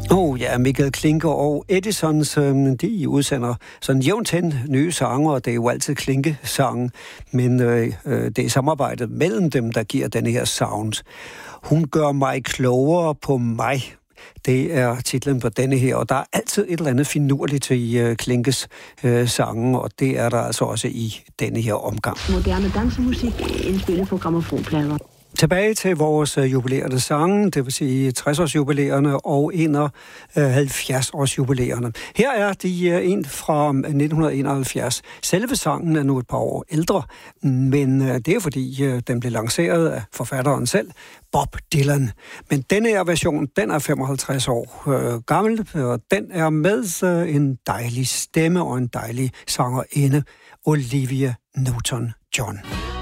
Ja, Michael Klinke og Edisons, de udsender sådan jævnt hen nye sange, og det er jo altid Klinke-sange, men det er samarbejdet mellem dem, der giver denne her sound. Hun gør mig klogere på mig. Det er titlen på denne her, og der er altid et eller andet finurligt i Klinkes sange, og det er der altså også i denne her omgang. Moderne dansemusik indspillet på grammofonplader. Tilbage til vores jubilerende sange, det vil sige 60-års-jubilerende og 71-års-jubilerende. Her er de en fra 1971. Selve sangen er nu et par år ældre, men det er fordi den blev lanceret af forfatteren selv, Bob Dylan. Men denne her version, den er 55 år gammel, og den er med en dejlig stemme og en dejlig sangerinde, Olivia Newton-John.